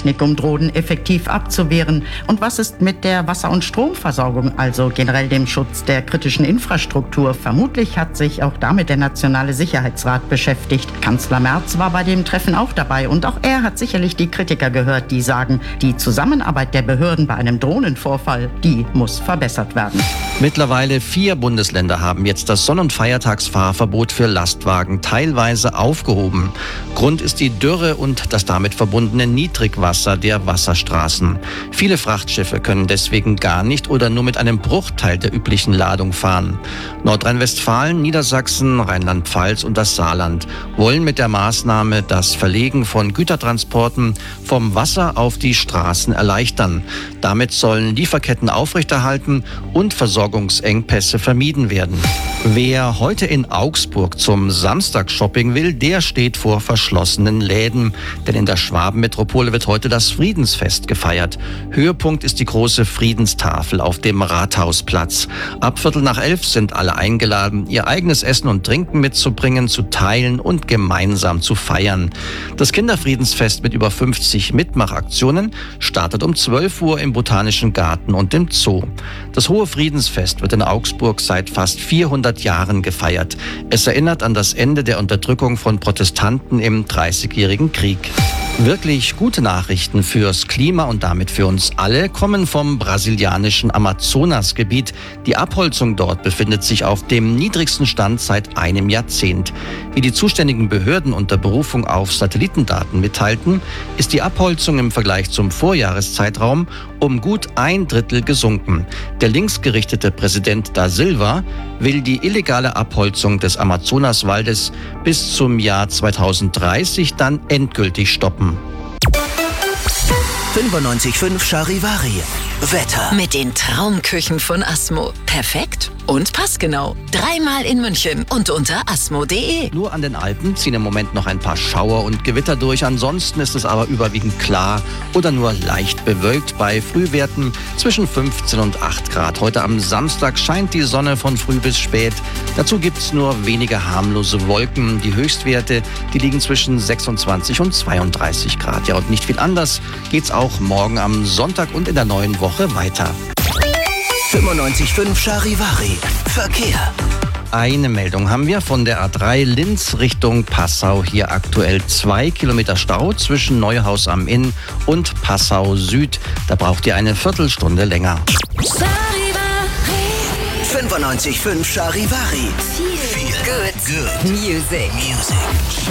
Technik, um Drohnen effektiv abzuwehren? Und was ist mit der Wasser- und Stromversorgung, also generell dem Schutz der kritischen Infrastruktur? Vermutlich hat sich auch damit der Nationale Sicherheitsrat beschäftigt. Kanzler Merz war bei dem Treffen auch dabei und auch er hat sicherlich die Kritiker gehört, die sagen, die Zusammenarbeit der Behörden bei einem Drohnenvorfall, die muss verbessert werden. Mittlerweile 4 Bundesländer haben jetzt das Sonn- und Feiertagsfahrverbot für Lastwagen teilweise aufgehoben. Grund ist die Dürre und das damit verbundene Niedrigwasser der Wasserstraßen. Viele Frachtschiffe können deswegen gar nicht oder nur mit einem Bruchteil der üblichen Ladung fahren. Nordrhein-Westfalen, Niedersachsen, Rheinland-Pfalz und das Saarland wollen mit der Maßnahme das Verlegen von Gütertransporten vom Wasser auf die Straßen erleichtern. Damit sollen Lieferketten aufrechterhalten und Versorgungsengpässe vermieden werden. Wer heute in Augsburg zum Samstagsshopping will, der steht vor verschlossenen Läden. Denn in der Schwabenmetropole wird heute das Friedensfest gefeiert. Höhepunkt ist die große Friedenstafel auf dem Rathausplatz. Ab 11:15 sind alle eingeladen, ihr eigenes Essen und Trinken mitzubringen, zu teilen und gemeinsam zu feiern. Das Kinderfriedensfest mit über 50 Mitmachaktionen startet um 12 Uhr im Botanischen Garten und im Zoo. Das Hohe Friedensfest wird in Augsburg seit fast 400 Jahren gefeiert. Es erinnert an das Ende der Unterdrückung von Protestanten im Dreißigjährigen Krieg. Wirklich gute Nachrichten fürs Klima und damit für uns alle kommen vom brasilianischen Amazonasgebiet. Die Abholzung dort befindet sich auf dem niedrigsten Stand seit einem Jahrzehnt. Wie die zuständigen Behörden unter Berufung auf Satellitendaten mitteilten, ist die Abholzung im Vergleich zum Vorjahreszeitraum um gut 1/3 gesunken. Der linksgerichtete Präsident da Silva will die illegale Abholzung des Amazonaswaldes bis zum Jahr 2030 dann endgültig stoppen. 95.5 Charivari. Wetter. Mit den Traumküchen von Asmo. Perfekt und passgenau. 3-mal in München und unter asmo.de. Nur an den Alpen ziehen im Moment noch ein paar Schauer und Gewitter durch. Ansonsten ist es aber überwiegend klar oder nur leicht bewölkt bei Frühwerten zwischen 15 und 8 Grad. Heute am Samstag scheint die Sonne von früh bis spät. Dazu gibt es nur wenige harmlose Wolken. Die Höchstwerte, die liegen zwischen 26 und 32 Grad. Ja, und nicht viel anders geht's auch morgen am Sonntag und in der neuen Woche weiter. 95.5 Charivari. Verkehr. Eine Meldung haben wir von der A3 Linz Richtung Passau. Hier aktuell 2 Kilometer Stau zwischen Neuhaus am Inn und Passau Süd. Da braucht ihr eine Viertelstunde länger. 95.5 Charivari. Feel good. Music.